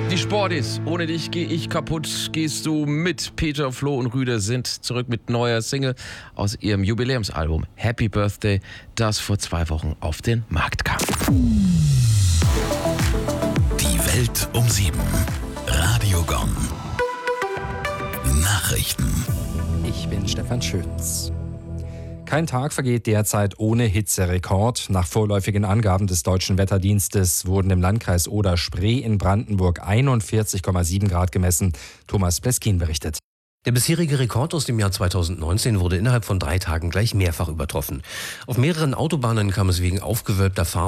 Die Sportis, ohne dich gehe ich kaputt, gehst du mit. Peter, Flo und Rüde sind zurück mit neuer Single aus ihrem Jubiläumsalbum Happy Birthday, das vor 2 Wochen auf den Markt kam. Die Welt um 7. Radio Gong. Nachrichten. Ich bin Stefan Schütz. Kein Tag vergeht derzeit ohne Hitzerekord. Nach vorläufigen Angaben des Deutschen Wetterdienstes wurden im Landkreis Oder-Spree in Brandenburg 41,7 Grad gemessen. Thomas Pleskin berichtet. Der bisherige Rekord aus dem Jahr 2019 wurde innerhalb von 3 Tagen gleich mehrfach übertroffen. Auf mehreren Autobahnen kam es wegen aufgewölbter Fahrbahnen